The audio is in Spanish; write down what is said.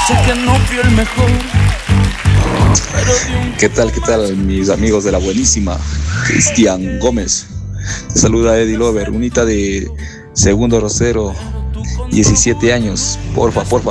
Sé que no fui el mejor. ¿Qué tal, mis amigos de la buenísima? Cristian Gómez. Te saluda Eddie Lover, unita de Segundo Rosero, 17 años. Porfa,